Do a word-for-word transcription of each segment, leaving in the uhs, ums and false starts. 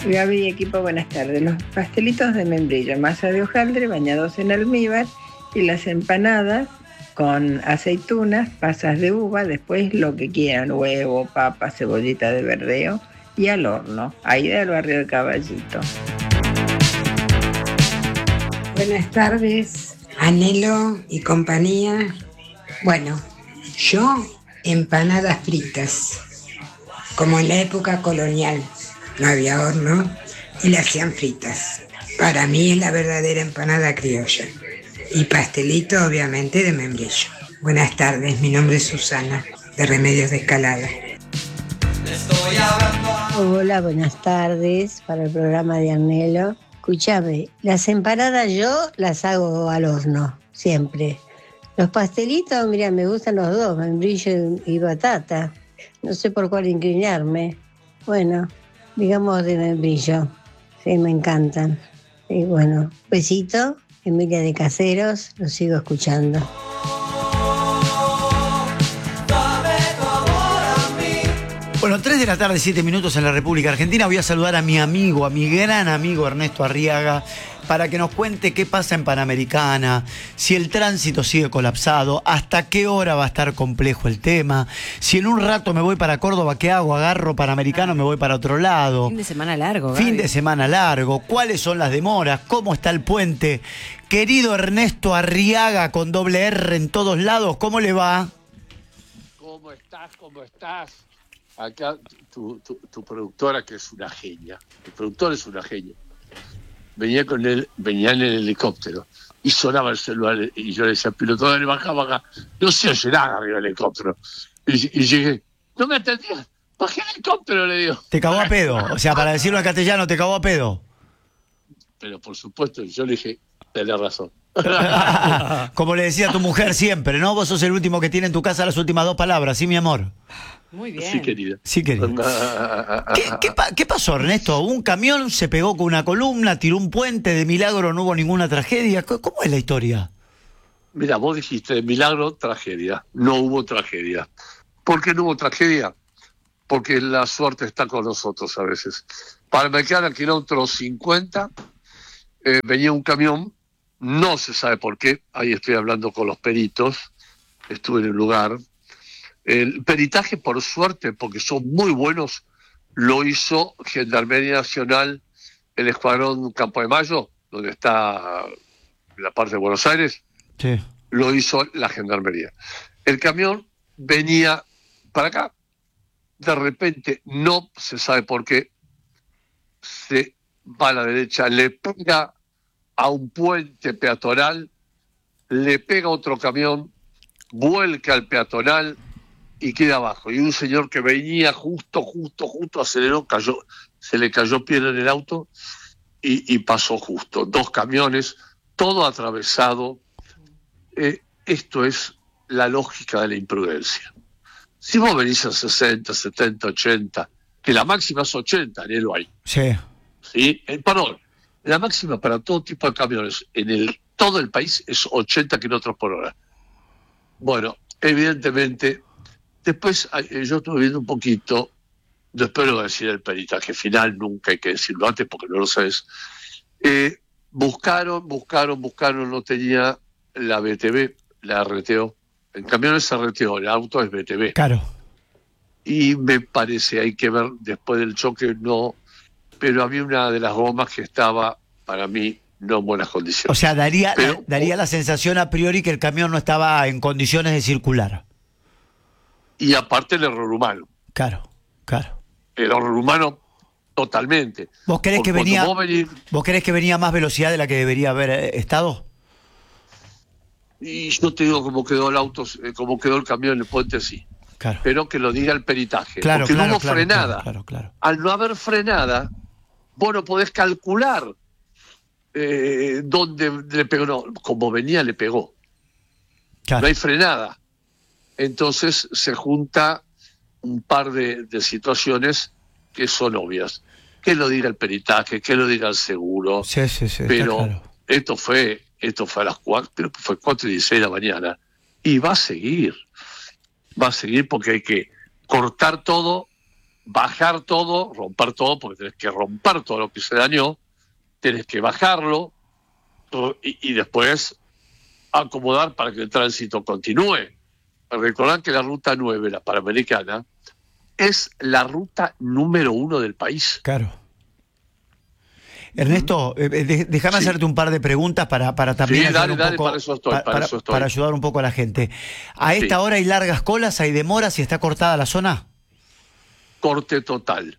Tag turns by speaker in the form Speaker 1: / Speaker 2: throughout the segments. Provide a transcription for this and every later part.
Speaker 1: Gaby y equipo, buenas tardes. Los pastelitos de membrillo, masa de hojaldre bañados en almíbar y las empanadas con aceitunas, pasas de uva, después lo que quieran, huevo, papa, cebollita de verdeo y al horno. Ahí del barrio del Caballito.
Speaker 2: Buenas tardes, Anhelo y compañía. Bueno, yo empanadas fritas, como en la época colonial. No había horno y las hacían fritas. Para mí es la verdadera empanada criolla. Y pastelito, obviamente, de membrillo. Buenas tardes, mi nombre es Susana, de Remedios de Escalada.
Speaker 3: Hola, buenas tardes para el programa de Anhelo. Escúchame, las empanadas yo las hago al horno, siempre. Los pastelitos, mira, me gustan los dos, membrillo y batata. No sé por cuál inclinarme. Bueno, digamos de membrillo. Sí, me encantan. Y bueno, besito, Emilia de Caseros, lo sigo escuchando.
Speaker 4: Bueno, tres de la tarde, siete minutos en la República Argentina. Voy a saludar a mi amigo, a mi gran amigo Ernesto Arriaga, para que nos cuente qué pasa en Panamericana, si el tránsito sigue colapsado, hasta qué hora va a estar complejo el tema, si en un rato me voy para Córdoba, ¿qué hago? Agarro Panamericano, me voy para otro lado.
Speaker 5: Fin de semana largo, Gaby.
Speaker 4: Fin de semana largo, ¿cuáles son las demoras? ¿Cómo está el puente? Querido Ernesto Arriaga, con doble R en todos lados, ¿cómo le va?
Speaker 6: ¿Cómo estás? ¿Cómo estás? Acá tu, tu, tu productora, que es una genia, el productor es una genia, venía con él, venía en el helicóptero y sonaba el celular y yo le decía, piloto, dale, baja, baja, no se oye nada arriba del helicóptero. Y, y llegué, no me atendías, bajé el helicóptero, le digo.
Speaker 4: Te cagó a pedo, o sea, para decirlo en castellano, te cagó a pedo.
Speaker 6: Pero por supuesto, yo le dije, tenés razón.
Speaker 4: Como le decía a tu mujer siempre, ¿no? Vos sos el último que tiene en tu casa las últimas dos palabras, ¿sí, mi amor?
Speaker 5: Muy bien.
Speaker 6: Sí, querida.
Speaker 4: Sí, querida. ¿Qué, qué, ¿Qué pasó, Ernesto? Un camión se pegó con una columna, tiró un puente, de milagro no hubo ninguna tragedia. ¿Cómo es la historia?
Speaker 6: Mira, vos dijiste, de milagro, tragedia. No hubo tragedia. ¿Por qué no hubo tragedia? Porque la suerte está con nosotros a veces. Panamericana, kilómetro cincuenta, eh, venía un camión, no se sabe por qué, ahí estoy hablando con los peritos, estuve en el lugar. El peritaje, por suerte, porque son muy buenos, lo hizo Gendarmería Nacional, el Escuadrón Campo de Mayo, donde está la parte de Buenos Aires,
Speaker 4: sí.
Speaker 6: Lo hizo la Gendarmería. El camión venía para acá, de repente, no se sabe por qué, se va a la derecha, le pega a un puente peatonal, le pega a otro camión, vuelca al peatonal y queda abajo. Y un señor que venía justo, justo, justo, aceleró, cayó, se le cayó piedra en el auto y, y pasó justo. Dos camiones, todo atravesado. Eh, esto es la lógica de la imprudencia. Si vos venís a sesenta, setenta, ochenta, que la máxima es ochenta, en el hay.
Speaker 4: Sí.
Speaker 6: ¿Sí? Eh, perdón, la máxima para todo tipo de camiones en el todo el país es ochenta kilómetros por hora. Bueno, evidentemente, después yo estuve viendo un poquito, después lo voy a decir el peritaje final, nunca hay que decirlo antes porque no lo sabes. Eh, buscaron, buscaron, buscaron, no tenía la B T V, la R T O. El camión es R T O, el auto es B T V.
Speaker 4: Claro.
Speaker 6: Y me parece, hay que ver, después del choque no, pero había una de las gomas que estaba, para mí, no en buenas condiciones.
Speaker 4: O sea, daría,
Speaker 6: pero,
Speaker 4: la, daría la sensación a priori que el camión no estaba en condiciones de circular.
Speaker 6: Y aparte el error humano.
Speaker 4: Claro, claro.
Speaker 6: El error humano totalmente.
Speaker 4: ¿Vos creés, que venía,
Speaker 6: vos, venís,
Speaker 4: ¿Vos creés que venía a más velocidad de la que debería haber estado?
Speaker 6: Y yo te digo cómo quedó el auto, cómo quedó el camión en el puente, sí.
Speaker 4: Claro.
Speaker 6: Pero que lo diga el peritaje.
Speaker 4: Claro,
Speaker 6: porque
Speaker 4: claro,
Speaker 6: no hubo
Speaker 4: claro,
Speaker 6: frenada.
Speaker 4: Claro, claro, claro.
Speaker 6: Al no haber frenada, vos no podés calcular eh, dónde le pegó. No, como venía, le pegó.
Speaker 4: Claro.
Speaker 6: No hay frenada. Entonces se junta un par de, de situaciones que son obvias. Que lo diga el peritaje, que lo diga el seguro.
Speaker 4: Sí, sí, sí.
Speaker 6: Pero
Speaker 4: claro.
Speaker 6: esto fue esto fue a las cuatro, pero fue cuatro y dieciséis de la mañana. Y va a seguir. Va a seguir porque hay que cortar todo bajar todo, romper todo, porque tenés que romper todo lo que se dañó, tenés que bajarlo y, y después acomodar para que el tránsito continúe. Recordad que la ruta nueve, la Panamericana, es la ruta número uno del país.
Speaker 4: Claro. Ernesto, eh, de, déjame sí. hacerte un par de preguntas para, para también
Speaker 6: sí, dale,
Speaker 4: un
Speaker 6: dale,
Speaker 4: poco,
Speaker 6: para, eso estoy,
Speaker 4: para,
Speaker 6: para, eso estoy.
Speaker 4: para ayudar un poco a la gente. ¿A esta sí. hora hay largas colas, hay demoras y está cortada la zona?
Speaker 6: Corte total.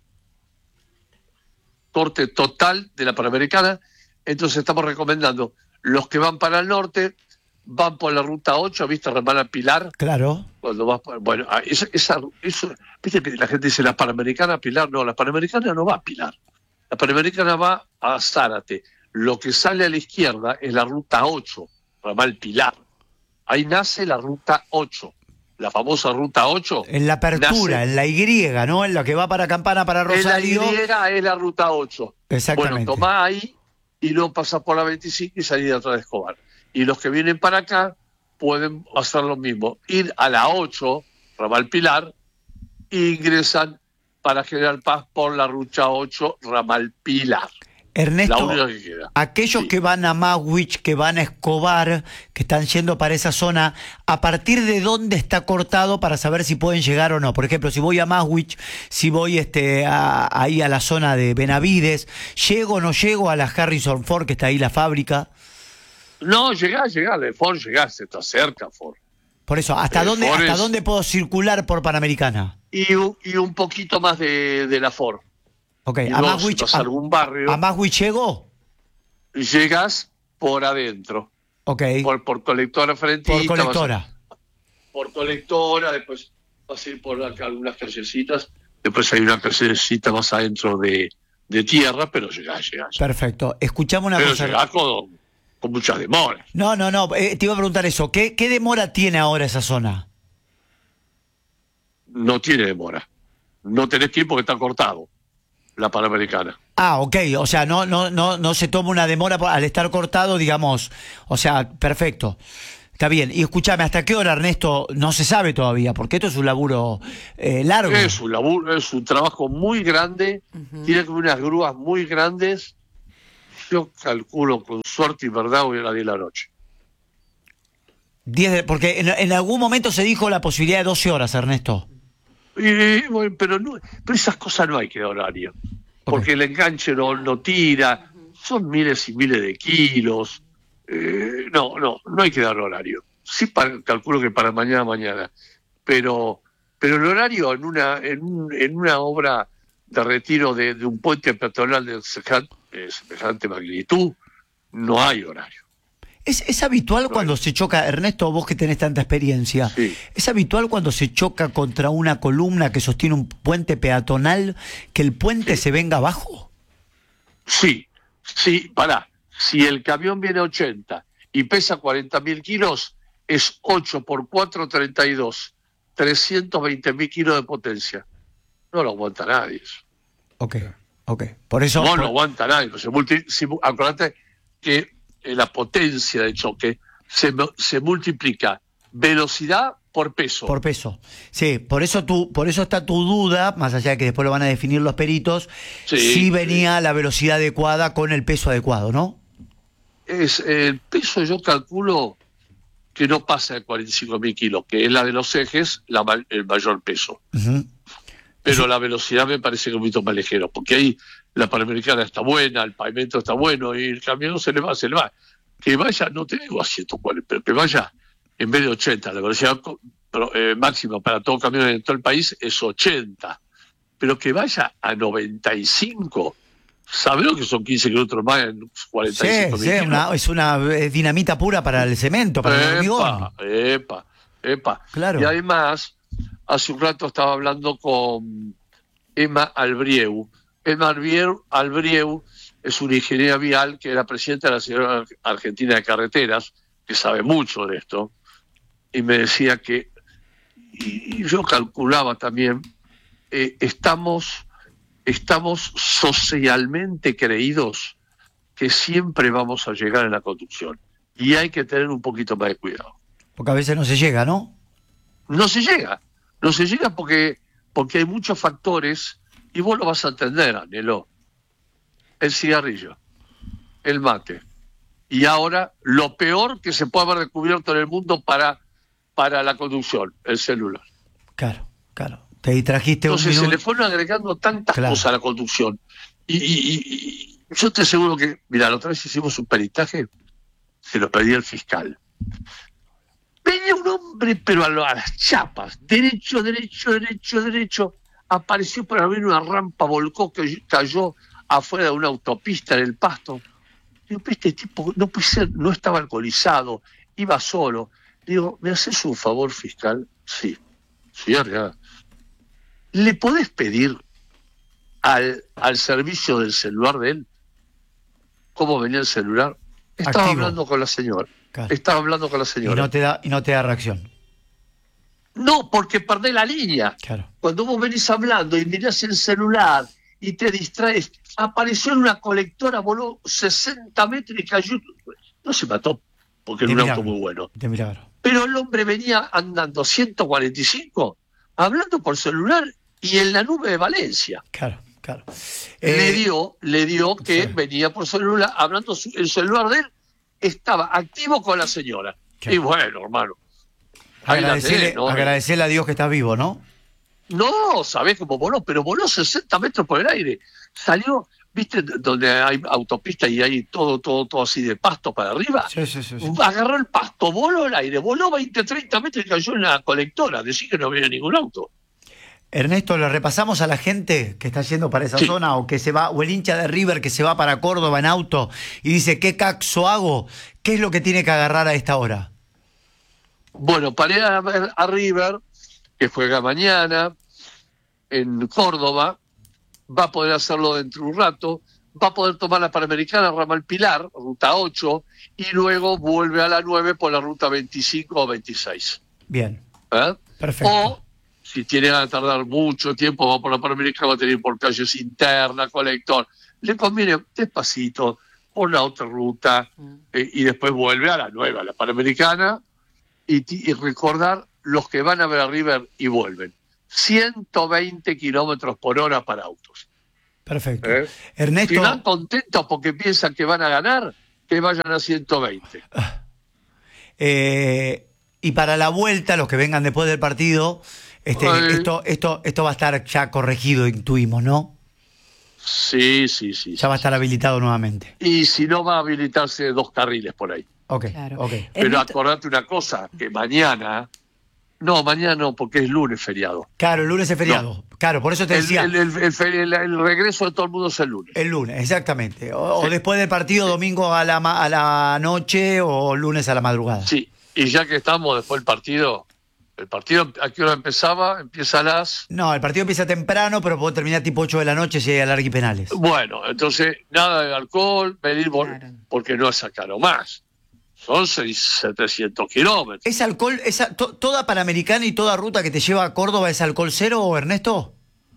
Speaker 6: Corte total de la Panamericana. Entonces estamos recomendando, los que van para el norte, van por la ruta ocho, ¿viste? Ramala Pilar.
Speaker 4: Claro.
Speaker 6: Cuando vas por, bueno, esa, esa, eso, viste que la gente dice la Panamericana Pilar, no, la Panamericana no va a Pilar. La Panamericana va a Zárate. Lo que sale a la izquierda es la ruta ocho, Ramal Pilar. Ahí nace la ruta ocho. La famosa ruta ocho.
Speaker 4: En la apertura, nace, en la Y, ¿no? En la que va para Campana, para Rosario.
Speaker 6: En la Y es la ruta ocho.
Speaker 4: Exactamente.
Speaker 6: Bueno, tomá ahí y no pasás por la veinticinco y salís de atrás de Escobar. Y los que vienen para acá pueden hacer lo mismo. Ir a la ocho, Ramal Pilar, e ingresan para General Paz por la ruta ocho, Ramal Pilar.
Speaker 4: Ernesto,
Speaker 6: la única que queda.
Speaker 4: Aquellos sí. que van a Magwitch, que van a Escobar, que están yendo para esa zona, ¿a partir de dónde está cortado para saber si pueden llegar o no? Por ejemplo, si voy a Magwitch, si voy este, a, ahí a la zona de Benavides, ¿llego o no llego a la Harrison Ford, que está ahí la fábrica?
Speaker 6: No, llegás, llegás, de Ford llegás, está cerca Ford.
Speaker 4: Por eso, ¿hasta, dónde,
Speaker 6: Ford
Speaker 4: ¿hasta
Speaker 6: es...
Speaker 4: dónde puedo circular por Panamericana?
Speaker 6: Y, y un poquito más de, de la Ford.
Speaker 4: Ok,
Speaker 6: y
Speaker 4: a
Speaker 6: vos,
Speaker 4: Magwitch,
Speaker 6: si vas a algún barrio,
Speaker 4: ¿a Magwitch llego?
Speaker 6: Llegas por adentro.
Speaker 4: Ok.
Speaker 6: Por, por colectora frentista.
Speaker 4: Por colectora.
Speaker 6: A, por colectora, después vas a ir por acá algunas callecitas, después hay una callecita más adentro de, de tierra, pero llegás, llegás.
Speaker 4: Perfecto. Escuchame una
Speaker 6: pero
Speaker 4: cosa.
Speaker 6: Llegás con, con muchas demoras.
Speaker 4: No, no, no, eh, te iba a preguntar eso. ¿Qué, ¿Qué demora tiene ahora esa zona?
Speaker 6: No tiene demora. No tenés tiempo que está cortado. La Panamericana.
Speaker 4: Ah, ok, o sea, no, no, no, no se toma una demora por, al estar cortado, digamos. O sea, perfecto. Está bien. Y escúchame, ¿hasta qué hora, Ernesto? No se sabe todavía, porque esto es un laburo eh, largo.
Speaker 6: Es un laburo, es un trabajo muy grande. Uh-huh. Tiene como unas grúas muy grandes. Yo calculo con suerte y verdad voy a las diez de la noche.
Speaker 4: diez de, porque en, en algún momento se dijo la posibilidad de doce horas, Ernesto.
Speaker 6: Y, bueno, pero, no, pero esas cosas no hay que dar horario. Porque okay. el enganche no, no tira. Son miles y miles de kilos. Eh, no, no, no hay que dar horario. Sí, para, calculo que para mañana, mañana. Pero, pero el horario en una, en, un, en una obra de retiro de, de un puente peatonal de semejante, de semejante magnitud, no hay horario.
Speaker 4: ¿Es, es habitual cuando se choca, Ernesto, vos que tenés tanta experiencia,
Speaker 6: sí.
Speaker 4: ¿es habitual cuando se choca contra una columna que sostiene un puente peatonal que el puente
Speaker 6: sí.
Speaker 4: se venga abajo?
Speaker 6: Sí, sí, pará. Si el camión viene a ochenta y pesa cuarenta mil kilos, es ocho por cuatro, treinta y dos. trescientos veinte mil kilos de potencia. No lo aguanta nadie eso.
Speaker 4: Ok, ok. Por eso...
Speaker 6: No
Speaker 4: por...
Speaker 6: lo aguanta nadie. Se multi... si, acordate que la potencia de choque se, se multiplica velocidad por peso.
Speaker 4: Por peso. Sí, por eso tú, por eso está tu duda, más allá de que después lo van a definir los peritos, sí, si venía sí. la velocidad adecuada con el peso adecuado, ¿no?
Speaker 6: Es el peso, yo calculo que no pasa de cuarenta y cinco mil kilos, que es la de los ejes, la, el mayor peso. Uh-huh. Pero sí. la velocidad me parece que es un poquito más ligero, porque ahí la Panamericana está buena, el pavimento está bueno, y el camión se le va, se le va. Que vaya, no te digo a ciento cuarenta, pero que vaya en vez de ochenta, la velocidad eh, máxima para todo camión en todo el país es ochenta, pero que vaya a noventa y cinco, ¿sabes lo que son quince kilómetros más en cuarenta y cinco
Speaker 4: sí, sí, una, es una es dinamita pura para el cemento, para epa, el hormigón.
Speaker 6: Epa, epa.
Speaker 4: Claro.
Speaker 6: Y además, hace un rato estaba hablando con Emma Albrieu. Emma Albrieu, Albrieu es una ingeniera vial que era presidenta de la Asociación Argentina de Carreteras, que sabe mucho de esto, y me decía que, y yo calculaba también, eh, estamos, estamos socialmente creídos que siempre vamos a llegar en la conducción, y hay que tener un poquito más de cuidado.
Speaker 4: Porque a veces no se llega, ¿no?
Speaker 6: No se llega, no se llega porque porque hay muchos factores, y vos lo vas a entender, Anhelo. El cigarrillo, el mate, y ahora lo peor que se puede haber descubierto en el mundo para, para la conducción, el celular.
Speaker 4: Claro, claro. Te distrajiste un
Speaker 6: Entonces
Speaker 4: minuto.
Speaker 6: se le fueron agregando tantas
Speaker 4: Claro.
Speaker 6: cosas a la conducción. Y, y, y, y yo te aseguro que, mira, la otra vez hicimos un peritaje, se lo pedí al fiscal. Venía un hombre, pero a, lo, a las chapas, derecho, derecho, derecho, derecho, apareció por abrir una rampa, volcó, que cayó afuera de una autopista en el pasto. Digo, este tipo no puede ser, no estaba alcoholizado, iba solo. Digo, ¿me haces un favor, fiscal? Sí, sí, Arriaga. ¿Le podés pedir al, al servicio del celular de él cómo venía el celular? Estaba
Speaker 4: Activo.
Speaker 6: hablando con la señora.
Speaker 4: Claro.
Speaker 6: Estaba hablando con la
Speaker 4: Y
Speaker 6: señora.
Speaker 4: no te da, y no te da reacción.
Speaker 6: No, porque perdés la línea.
Speaker 4: Claro.
Speaker 6: Cuando vos venís hablando y mirás el celular y te distraes, apareció en una colectora, voló sesenta metros y cayó. No se mató, porque era
Speaker 4: Te
Speaker 6: un auto
Speaker 4: miraron.
Speaker 6: muy bueno.
Speaker 4: Te miraron.
Speaker 6: Pero el hombre venía andando ciento cuarenta y cinco, hablando por celular y en la nube de Valencia.
Speaker 4: Claro, claro.
Speaker 6: le
Speaker 4: Eh,
Speaker 6: dio, le dio que
Speaker 4: sí.
Speaker 6: venía por celular, hablando su- el celular de él estaba activo con la señora.
Speaker 4: Claro.
Speaker 6: Y bueno, hermano. ahí la
Speaker 4: Agradecerle,
Speaker 6: tenés, ¿no?
Speaker 4: agradecerle a Dios que estás vivo, ¿no?
Speaker 6: No, sabés cómo voló, pero voló sesenta metros por el aire. Salió, ¿viste? Donde hay autopista y hay todo, todo, todo así de pasto para arriba.
Speaker 4: Sí, sí, sí. sí.
Speaker 6: Agarró el pasto, voló el aire, voló veinte, treinta metros y cayó en la colectora. Decís que no había ningún auto.
Speaker 4: Ernesto, ¿le repasamos a la gente que está yendo para esa
Speaker 6: Sí.
Speaker 4: zona o que se va, o el hincha de River que se va para Córdoba en auto y dice, ¿qué caxo hago? ¿Qué es lo que tiene que agarrar a esta hora?
Speaker 6: Bueno, para ir a, ver a River, que juega mañana en Córdoba, va a poder hacerlo dentro de un rato, va a poder tomar la Panamericana Ramal Pilar, ruta ocho, y luego vuelve a la nueve por la ruta veinticinco o veintiséis.
Speaker 4: Bien,
Speaker 6: ¿Eh?
Speaker 4: perfecto.
Speaker 6: O, si tiene a tardar mucho tiempo, va por la Panamericana, va a tener por calles internas, colector. Le conviene despacito, por la otra ruta, eh, y después vuelve a la nueva, a la Panamericana, y, ti- y recordar los que van a ver a River y vuelven. ciento veinte kilómetros por hora para autos.
Speaker 4: Perfecto.
Speaker 6: ¿eh?
Speaker 4: Ernesto,
Speaker 6: Si van contentos porque piensan que van a ganar, que vayan a ciento veinte.
Speaker 4: eh, y para la vuelta, los que vengan después del partido, este,
Speaker 6: Ay.
Speaker 4: esto, esto, esto va a estar ya corregido, intuimos, ¿no?
Speaker 6: Sí, sí, sí.
Speaker 4: Ya va a estar habilitado nuevamente.
Speaker 6: Y si no, va a habilitarse dos carriles por ahí.
Speaker 4: Ok,
Speaker 5: Claro.
Speaker 4: ok.
Speaker 6: Pero
Speaker 5: Ernesto-
Speaker 6: acordate una cosa, que mañana, no, mañana no, porque es lunes feriado.
Speaker 4: Claro, el lunes es feriado. Claro, por eso te
Speaker 6: El,
Speaker 4: decía.
Speaker 6: el- el- el fe- el- el regreso de todo el mundo es el lunes.
Speaker 4: El lunes, exactamente. O, o después del partido, domingo a la, ma- a la noche o lunes a la madrugada.
Speaker 6: Sí, y ya que estamos después del partido, el partido, ¿a qué hora empezaba? Empieza a las...
Speaker 4: No, el partido empieza temprano, pero puede terminar tipo ocho de la noche si hay alargue y penales.
Speaker 6: Bueno, entonces, nada de alcohol, venir por-
Speaker 5: Claro.
Speaker 6: porque no es caro más. Son seis, setecientos kilómetros.
Speaker 4: ¿Es alcohol, esa, to- toda Panamericana y toda ruta que te lleva a Córdoba es alcohol cero, Ernesto?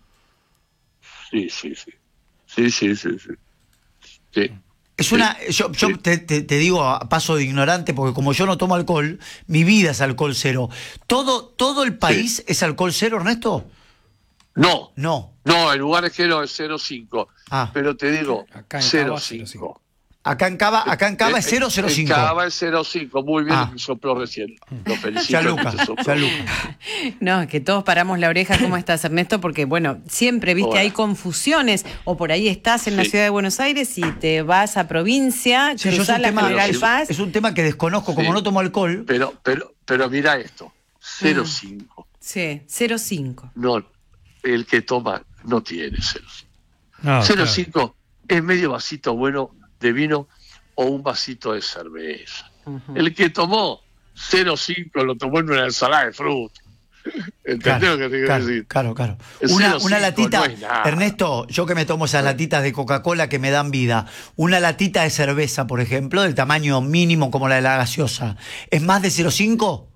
Speaker 6: Sí, sí, sí. Sí, sí, sí, sí. Sí.
Speaker 4: Es
Speaker 6: Sí,
Speaker 4: una, yo, yo
Speaker 6: sí.
Speaker 4: te, te- te digo a paso de ignorante, porque como yo no tomo alcohol, mi vida es alcohol cero. ¿Todo, todo el país es alcohol cero, Ernesto?
Speaker 6: No,
Speaker 4: No.
Speaker 6: no, en lugares que no es cero coma cinco.
Speaker 4: Ah.
Speaker 6: Pero te digo,
Speaker 7: Acá en
Speaker 6: cero
Speaker 7: Cava,
Speaker 6: coma
Speaker 7: cero
Speaker 6: cinco.
Speaker 7: coma
Speaker 4: Acá en Cava, acá en Cava es
Speaker 6: Eh,
Speaker 4: cero cero
Speaker 6: En
Speaker 4: cinco.
Speaker 6: Cava es cero coma cinco. Muy bien
Speaker 4: Ah.
Speaker 6: lo que sopló recién. Lo felicito.
Speaker 4: Ya
Speaker 6: al que
Speaker 4: Luca,
Speaker 6: te sopló.
Speaker 4: ya Luca.
Speaker 5: No, que todos paramos la oreja. ¿Cómo estás, Ernesto? Porque, bueno, siempre, viste,
Speaker 6: Hola.
Speaker 5: hay confusiones. O por ahí estás en la
Speaker 6: Sí.
Speaker 5: ciudad de Buenos Aires y te vas a provincia,
Speaker 4: Sí, yo es
Speaker 5: cruzás
Speaker 4: un
Speaker 5: la
Speaker 4: tema-
Speaker 5: General
Speaker 6: sí.
Speaker 5: Paz.
Speaker 4: Es un tema que desconozco, como
Speaker 6: Sí.
Speaker 4: no tomo alcohol.
Speaker 6: Pero, pero, pero mira esto. cero coma cinco.
Speaker 5: Sí, cero cinco.
Speaker 6: No, el que toma no tiene cero coma cinco.
Speaker 7: No,
Speaker 6: cero coma
Speaker 7: claro.
Speaker 6: cinco es medio vasito bueno de vino o un vasito de cerveza. El que tomó cero coma cinco lo tomó en una ensalada de fruta. ¿Entendés lo que te quiero
Speaker 4: claro,
Speaker 6: decir?
Speaker 4: claro, claro.
Speaker 6: El
Speaker 4: Una,
Speaker 6: cero coma
Speaker 4: una
Speaker 6: cinco
Speaker 4: latita,
Speaker 6: no es nada.
Speaker 4: Ernesto, yo que me tomo esas latitas de Coca-Cola que me dan vida, una latita de cerveza, por ejemplo, del tamaño mínimo como la de la gaseosa, ¿es más de cero coma cinco?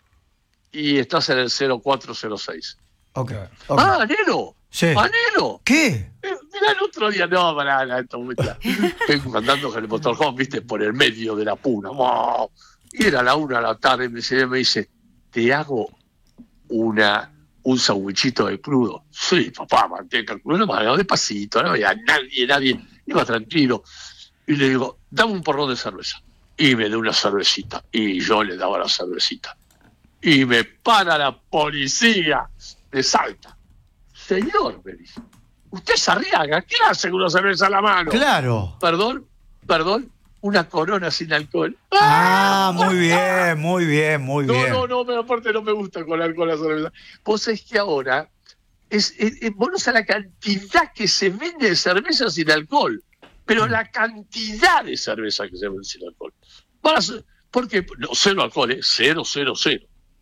Speaker 6: Y estás en el cero coma cuatro, cero coma seis.
Speaker 4: Ok,
Speaker 7: Claro.
Speaker 4: ok.
Speaker 6: ¡Ah, Nero!
Speaker 4: Sí.
Speaker 6: ¡Anelo!
Speaker 4: ¿Qué?
Speaker 6: Eh, Mirá, el otro día, no, pará, pará, esto muy claro. Vengo andando con el motorhome, viste, por el medio de la puna. ¡Wow! Y era la una de la tarde, y me dice, me dice, te hago una, un sandwichito de crudo. Sí, papá, manteca crudo, no, despacito, no había nadie, nadie, iba tranquilo. Y le digo, dame un porrón de cerveza. Y me da una cervecita. Y yo le daba la cervecita. Y me para la policía de Salta. Señor, me dice, usted es Arriaga, ¿qué hace con una cerveza a la mano?
Speaker 4: Claro.
Speaker 6: Perdón, perdón, una Corona sin alcohol.
Speaker 4: Ah, muy bien, muy bien, muy
Speaker 6: no,
Speaker 4: bien.
Speaker 6: No, no, no, aparte no me gusta con alcohol la cerveza. Vos sabés que ahora, es, es, es, vos no sabés la cantidad que se vende de cerveza sin alcohol, pero mm. la cantidad de cerveza que se vende sin alcohol. Para, porque, no, cero alcohol, ¿eh? Cero, cero, cero.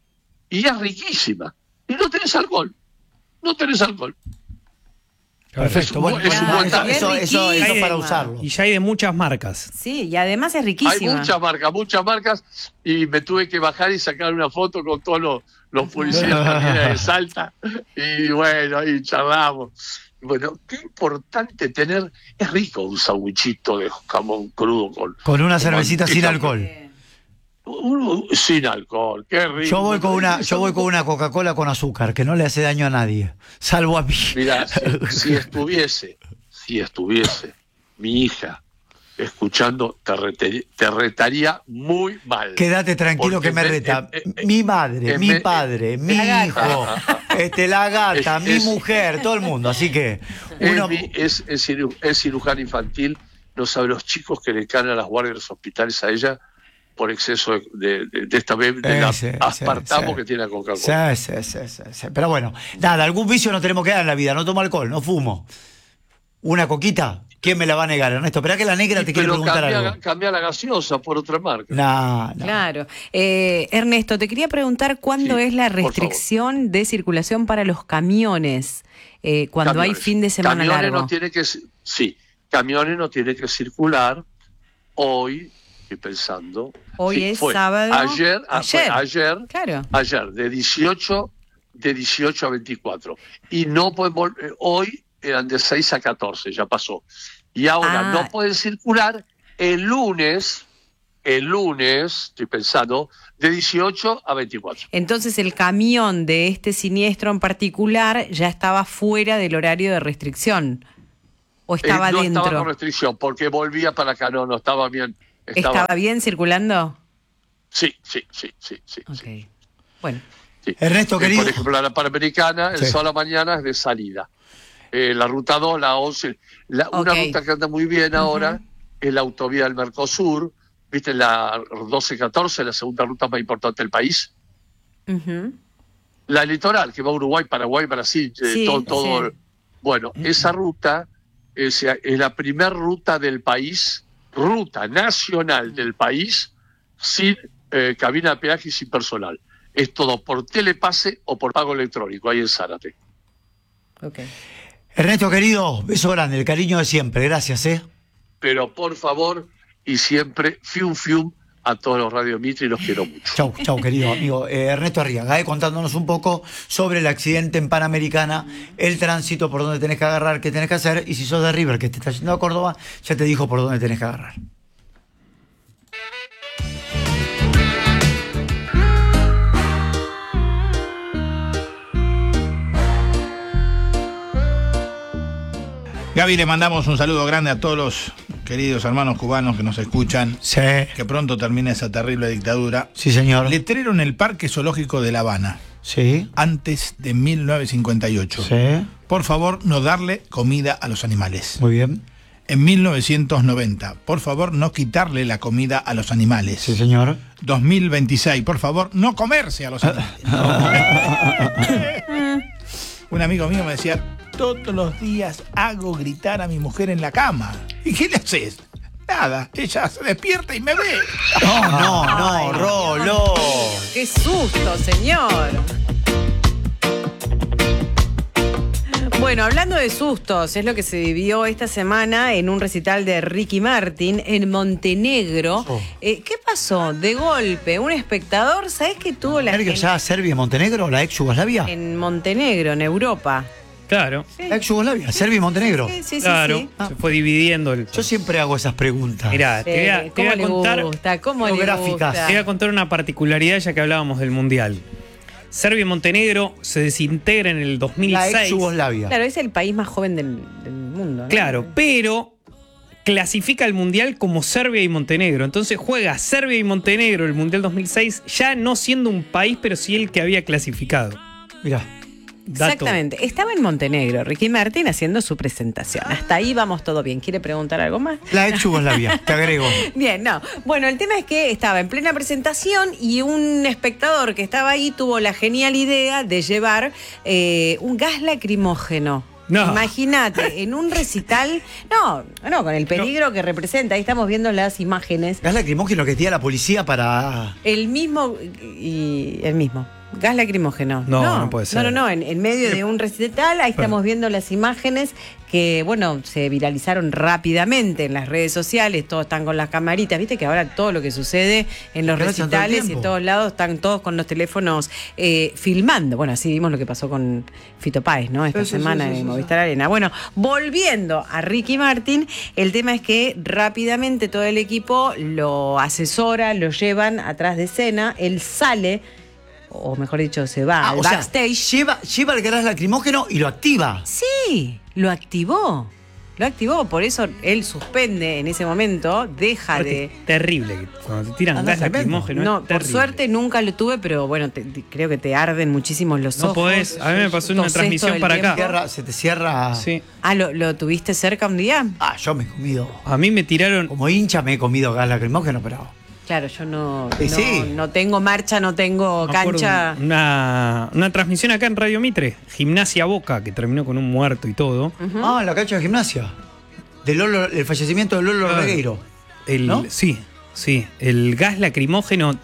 Speaker 6: Y es riquísima. Y no tenés alcohol. No tenés alcohol.
Speaker 4: Perfecto, bueno,
Speaker 6: es un buen
Speaker 4: eso, eso, eso, eso
Speaker 5: de,
Speaker 4: para usarlo.
Speaker 7: Y ya hay de muchas marcas.
Speaker 5: Sí, y además es riquísima.
Speaker 6: Hay muchas marcas, muchas marcas, y me tuve que bajar y sacar una foto con todos los, los policías de Salta, y bueno, ahí charlamos. Bueno, qué importante tener, es rico un sandwichito de jamón crudo con...
Speaker 4: Con una cervecita sin alcohol.
Speaker 6: Uno, sin alcohol, qué rico.
Speaker 4: Yo voy con una, yo voy con una Coca-Cola con azúcar, que no le hace daño a nadie, salvo a mí.
Speaker 6: Mirá, si, si estuviese, si estuviese mi hija escuchando, te, rete, te retaría muy mal.
Speaker 4: Quédate tranquilo que me reta. Eh, eh, mi madre, eh, mi eh, padre, eh, mi hijo, este, la gata, es, mi es, mujer, todo el mundo. Así que uno...
Speaker 6: es, es, es cirujana infantil, no sabe los chicos que le caen a las guardias de los hospitales a ella por exceso de, de, de, de esta bebida, de
Speaker 4: eh,
Speaker 6: la aspartamo
Speaker 4: sí, sí.
Speaker 6: que tiene la Coca-Cola.
Speaker 4: Sí, sí, sí, sí, sí. Pero bueno, nada, algún vicio no tenemos que dar en la vida. No tomo alcohol, no fumo. Una coquita, ¿quién me la va a negar, Ernesto? Esperá que la negra te quiere preguntar
Speaker 6: cambia,
Speaker 4: algo.
Speaker 6: Cambia la gaseosa por otra marca.
Speaker 4: No, no.
Speaker 5: Claro. Eh, Ernesto, te quería preguntar cuándo sí, es la restricción de circulación para los camiones, eh, cuando camiones. hay fin de semana
Speaker 6: camiones
Speaker 5: largo.
Speaker 6: No tiene que, sí, camiones no tiene que circular hoy. Estoy pensando.
Speaker 5: Hoy
Speaker 6: sí,
Speaker 5: es
Speaker 6: fue
Speaker 5: sábado.
Speaker 6: Ayer,
Speaker 5: ayer,
Speaker 6: ayer,
Speaker 5: claro.
Speaker 6: ayer, de dieciocho, de dieciocho a veinticuatro. Y no pueden hoy eran de seis a catorce, ya pasó. Y ahora ah. no pueden circular el lunes, el lunes, estoy pensando, de dieciocho a veinticuatro.
Speaker 5: Entonces el camión de este siniestro en particular ya estaba fuera del horario de restricción. ¿O estaba
Speaker 6: eh, no
Speaker 5: dentro?
Speaker 6: No estaba con restricción, porque volvía para acá, no, no estaba bien.
Speaker 5: Estaba, ¿Estaba bien circulando?
Speaker 6: Sí, sí, sí, sí, sí.
Speaker 5: Okay.
Speaker 6: sí.
Speaker 5: Bueno.
Speaker 6: Sí.
Speaker 4: Ernesto, querido.
Speaker 6: Por ejemplo, la Panamericana, el sí. sol a la mañana es de salida. Eh, la ruta dos, la once. La, okay. Una ruta que anda muy bien ahora uh-huh. es la autovía del Mercosur. ¿Viste? La doce catorce, la segunda ruta más importante del país.
Speaker 5: Uh-huh.
Speaker 6: La litoral, que va a Uruguay, Paraguay, Brasil,
Speaker 5: sí,
Speaker 6: todo. todo.
Speaker 5: Sí.
Speaker 6: Bueno, uh-huh. esa ruta es, es la primera ruta del país, ruta nacional del país, sin eh, cabina de peaje y sin personal. Es todo por telepase o por pago electrónico, ahí en Zárate.
Speaker 5: Okay.
Speaker 4: Ernesto, querido, beso grande, el cariño de siempre, gracias, ¿eh?
Speaker 6: Pero por favor, y siempre, fium fium a todos los Radio Mitre y los quiero mucho.
Speaker 4: Chau, chau, querido amigo. Eh, Ernesto Arriaga, eh, contándonos un poco sobre el accidente en Panamericana, el tránsito, por dónde tenés que agarrar, qué tenés que hacer, y si sos de River, que te está yendo a Córdoba, ya te dijo por dónde tenés que agarrar.
Speaker 8: Gaby, le mandamos un saludo grande a todos los queridos hermanos cubanos que nos escuchan.
Speaker 4: Sí.
Speaker 8: Que pronto termine esa terrible dictadura.
Speaker 4: Sí, señor.
Speaker 8: Letrero en el Parque Zoológico de La Habana.
Speaker 4: Sí.
Speaker 8: Antes de mil novecientos cincuenta y ocho.
Speaker 4: Sí.
Speaker 8: Por favor, no darle comida a los animales.
Speaker 4: Muy bien.
Speaker 8: En mil novecientos noventa, por favor, no quitarle la comida a los animales.
Speaker 4: Sí, señor.
Speaker 8: dos mil veintiséis, por favor, no comerse a los animales. Un amigo mío me decía, todos los días hago gritar a mi mujer en la cama. ¿Y qué le haces? Nada, ella se despierta y me ve.
Speaker 4: No, no, no, Rolo.
Speaker 5: ¡Qué susto, señor! Bueno, hablando de sustos, es lo que se vivió esta semana en un recital de Ricky Martin en Montenegro. Oh. Eh, ¿Qué pasó? De golpe, un espectador, ¿sabés qué tuvo la gente?
Speaker 4: ¿Ya Serbia y Montenegro, la ex Yugoslavia?
Speaker 5: En Montenegro, en Europa.
Speaker 7: Claro.
Speaker 5: Sí.
Speaker 4: La ex Yugoslavia, Serbia y Montenegro.
Speaker 5: Sí, sí,
Speaker 7: claro.
Speaker 5: sí, sí.
Speaker 7: Ah. Se fue dividiendo el...
Speaker 4: Yo siempre hago esas preguntas.
Speaker 7: Mirá, te voy a, te voy a contar...
Speaker 5: Gusta? ¿Cómo le
Speaker 4: Geográficas.
Speaker 5: gusta?
Speaker 7: Te voy a contar una particularidad ya que hablábamos del Mundial. Serbia y Montenegro se desintegran en el dos mil seis.
Speaker 4: La ex Yugoslavia.
Speaker 5: Claro, es el país más joven del, del mundo, ¿no?
Speaker 7: Claro, pero clasifica al Mundial como Serbia y Montenegro. Entonces juega Serbia y Montenegro el Mundial dos mil seis, ya no siendo un país, pero sí el que había clasificado.
Speaker 4: Mirá.
Speaker 7: Dato.
Speaker 5: Exactamente. Estaba en Montenegro, Ricky Martin haciendo su presentación. Hasta ahí vamos todo bien. ¿Quiere preguntar algo más?
Speaker 4: La ex Yugoslavia, te agrego.
Speaker 5: Bien, no. Bueno, el tema es que estaba en plena presentación y un espectador que estaba ahí tuvo la genial idea de llevar eh, un gas lacrimógeno.
Speaker 7: No.
Speaker 5: Imagínate, en un recital, no, no, con el peligro no. que representa, ahí estamos viendo las imágenes.
Speaker 4: Gas lacrimógeno que tenía la policía para...
Speaker 5: El mismo, y el mismo. Gas lacrimógeno.
Speaker 7: No, no, no puede ser.
Speaker 5: No, no, no, en, en medio de un recital, ahí estamos viendo las imágenes que, bueno, se viralizaron rápidamente en las redes sociales, todos están con las camaritas, viste que ahora todo lo que sucede en los
Speaker 4: Gracias
Speaker 5: recitales y en todos lados están todos con los teléfonos eh, filmando. Bueno, así vimos lo que pasó con Fito Páez, ¿no? Esta
Speaker 4: sí, sí,
Speaker 5: semana
Speaker 4: sí, sí,
Speaker 5: en
Speaker 4: sí,
Speaker 5: Movistar
Speaker 4: sí.
Speaker 5: Arena. Bueno, volviendo a Ricky Martin, el tema es que rápidamente todo el equipo lo asesora, lo llevan atrás de escena, él sale, o mejor dicho, se va
Speaker 4: Ah,
Speaker 5: al
Speaker 4: o sea,
Speaker 5: backstage.
Speaker 4: lleva, lleva el gas lacrimógeno y lo activa.
Speaker 5: Sí, lo activó. Lo activó, por eso él suspende en ese momento, deja de...
Speaker 7: Terrible, cuando te tiran
Speaker 4: Ah,
Speaker 7: gas
Speaker 4: no,
Speaker 7: lacrimógeno.
Speaker 5: No,
Speaker 7: es
Speaker 5: por
Speaker 7: terrible.
Speaker 5: suerte nunca lo tuve, pero bueno, te- te- creo que te arden muchísimos los
Speaker 7: No
Speaker 5: ojos.
Speaker 7: podés, a mí me pasó en una
Speaker 5: Tosés todo
Speaker 7: transmisión
Speaker 5: el
Speaker 7: para acá.
Speaker 5: tiempo.
Speaker 4: Cierra- se te cierra...
Speaker 7: Sí.
Speaker 5: Ah, ¿lo, ¿lo tuviste cerca un día?
Speaker 4: Ah, yo me he comido...
Speaker 7: A mí me tiraron.
Speaker 4: Como hincha me he comido gas lacrimógeno, pero...
Speaker 5: Claro, yo no,
Speaker 4: Sí,
Speaker 5: no,
Speaker 4: sí.
Speaker 5: no tengo marcha, no tengo
Speaker 7: me acuerdo
Speaker 5: cancha.
Speaker 7: Una, una transmisión acá en Radio Mitre, Gimnasia Boca, que terminó con un muerto y todo.
Speaker 5: Ujú.
Speaker 4: Ah, en la cancha de gimnasia. Del Lolo, el fallecimiento de Lolo
Speaker 7: Claro.
Speaker 4: Regueiro.
Speaker 7: El,
Speaker 4: ¿No?
Speaker 7: Sí, sí. El gas lacrimógeno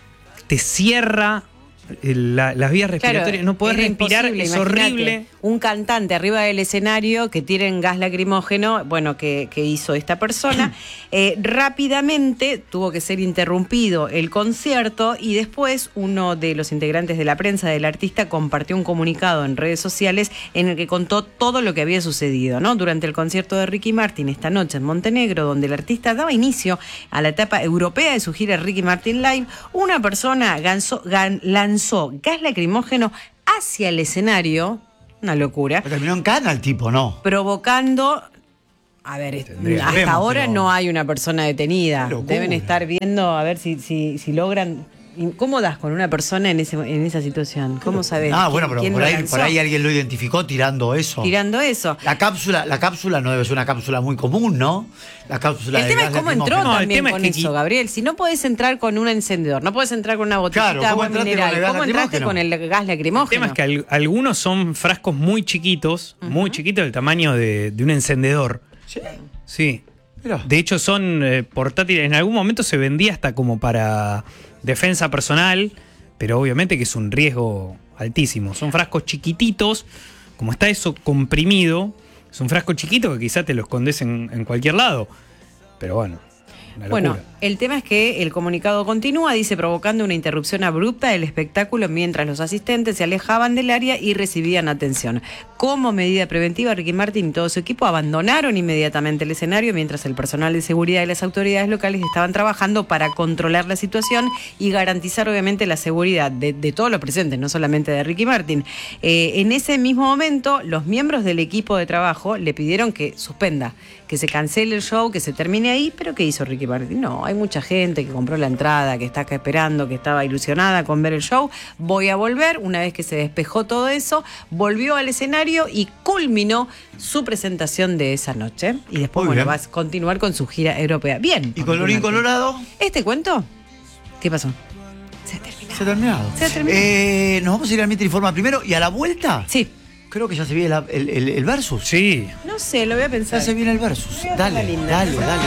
Speaker 7: te cierra el- la- las vías respiratorias. no podés
Speaker 5: era
Speaker 7: respirar,
Speaker 5: imposible,
Speaker 7: es
Speaker 5: imagínate,
Speaker 7: horrible.
Speaker 5: Un cantante arriba del escenario que tienen gas lacrimógeno, bueno, que, que hizo esta persona, eh, rápidamente tuvo que ser interrumpido el concierto y después uno de los integrantes de la prensa del artista compartió un comunicado en redes sociales en el que contó todo lo que había sucedido, ¿no? Durante el concierto de Ricky Martin esta noche en Montenegro, donde el artista daba inicio a la etapa europea de su gira Ricky Martin Live, una persona ganso- gan- lanzó gas lacrimógeno hacia el escenario, una locura,
Speaker 4: Terminó en cana el tipo, ¿no?
Speaker 5: provocando... A ver,
Speaker 4: Tendría-
Speaker 5: hasta
Speaker 4: vemos,
Speaker 5: ahora
Speaker 4: pero-
Speaker 5: no hay una persona detenida.
Speaker 4: Qué locura.
Speaker 5: Deben estar viendo a ver si, si, si logran... ¿Cómo das con una persona en, ese, en esa situación? ¿Cómo sabes?
Speaker 4: Ah,
Speaker 5: quién-
Speaker 4: bueno, pero
Speaker 5: quién
Speaker 4: por
Speaker 5: lo
Speaker 4: ahí,
Speaker 5: lanzó?
Speaker 4: por ahí alguien lo identificó tirando eso.
Speaker 5: Tirando eso.
Speaker 4: La cápsula, la cápsula no debe ser una cápsula muy común, ¿no? La cápsula
Speaker 5: El
Speaker 4: de
Speaker 5: tema
Speaker 4: gas
Speaker 5: es cómo entró
Speaker 4: lacrimógeno.
Speaker 7: No, el
Speaker 5: también
Speaker 7: tema es
Speaker 5: con
Speaker 7: que
Speaker 5: eso,
Speaker 7: qui-
Speaker 5: Gabriel. Si no podés entrar con un encendedor, no podés entrar con una botellita
Speaker 4: Claro,
Speaker 5: de
Speaker 4: ¿cómo
Speaker 5: agua
Speaker 4: entraste
Speaker 5: mineral.
Speaker 4: con el gas
Speaker 5: ¿Cómo entraste
Speaker 4: lacrimógeno?
Speaker 5: con el gas lacrimógeno?
Speaker 7: El tema es que al- algunos son frascos muy chiquitos, muy chiquitos, del tamaño de, de un encendedor.
Speaker 4: Sí.
Speaker 7: Sí.
Speaker 4: Mirá.
Speaker 7: De hecho, son eh, portátiles. En algún momento se vendía hasta como para defensa personal, pero obviamente que es un riesgo altísimo. Son frascos chiquititos, como está eso comprimido, es un frasco chiquito que quizás te lo escondes en, en cualquier lado. Pero bueno, una
Speaker 5: Bueno,
Speaker 7: locura.
Speaker 5: el tema es que el comunicado continúa, dice, provocando una interrupción abrupta del espectáculo mientras los asistentes se alejaban del área y recibían atención. Como medida preventiva, Ricky Martin y todo su equipo abandonaron inmediatamente el escenario mientras el personal de seguridad y las autoridades locales estaban trabajando para controlar la situación y garantizar obviamente la seguridad de, de todos los presentes, no solamente de Ricky Martin. Eh, en ese mismo momento, los miembros del equipo de trabajo le pidieron que suspenda, que se cancele el show, que se termine ahí, pero ¿qué hizo Ricky Martin? No, hay mucha gente que compró la entrada, que está acá esperando, que estaba ilusionada con ver el show. Voy a volver, una vez que se despejó todo eso, volvió al escenario y culminó su presentación de esa noche. Y después,
Speaker 4: Muy
Speaker 5: bueno,
Speaker 4: bien.
Speaker 5: va a continuar con su gira europea. Bien.
Speaker 4: Y colorín
Speaker 5: Ricky Martin.
Speaker 4: colorado,
Speaker 5: ¿Este cuento? ¿Qué pasó? Se ha terminado.
Speaker 4: se ha terminado.
Speaker 5: Se ha terminado.
Speaker 4: Eh, nos vamos a ir al Mitre Informa primero y a la vuelta,
Speaker 5: Sí.
Speaker 4: creo que ya se viene la- el, el, el versus.
Speaker 7: Sí.
Speaker 5: No sé, lo voy a pensar.
Speaker 4: Ya se viene el versus.
Speaker 5: Voy a
Speaker 4: Dale,
Speaker 5: hacerla linda.
Speaker 4: dale, dale.